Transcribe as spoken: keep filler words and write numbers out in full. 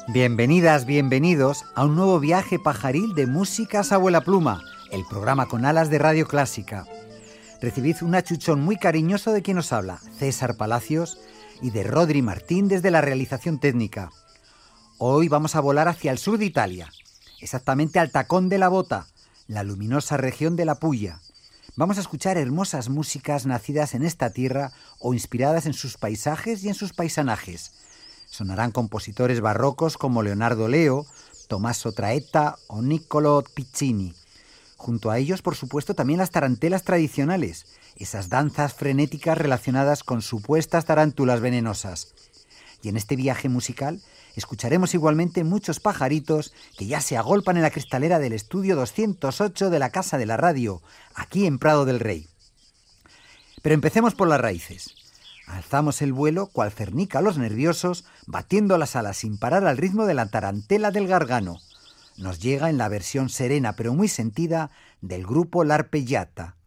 Bienvenidas, bienvenidos a un nuevo viaje pajaril de Músicas Abuela Pluma, el programa con alas de Radio Clásica. Recibid un achuchón muy cariñoso de quien os habla, César Palacios, y de Rodri Martín desde la realización técnica. Hoy vamos a volar hacia el sur de Italia, exactamente al Tacón de la Bota, la luminosa región de la Puglia. Vamos a escuchar hermosas músicas nacidas en esta tierra o inspiradas en sus paisajes y en sus paisanajes. Sonarán compositores barrocos como Leonardo Leo, Tommaso Traetta o Niccolò Piccini. Junto a ellos, por supuesto, también las tarantelas tradicionales, esas danzas frenéticas relacionadas con supuestas tarántulas venenosas. Y en este viaje musical escucharemos igualmente muchos pajaritos que ya se agolpan en la cristalera del estudio doscientos ocho de la Casa de la Radio, aquí en Prado del Rey. Pero empecemos por las raíces. Alzamos el vuelo cual cernica a los nerviosos, batiendo las alas sin parar al ritmo de la tarantela del gargano. Nos llega en la versión serena pero muy sentida del grupo L'Arpeggiata.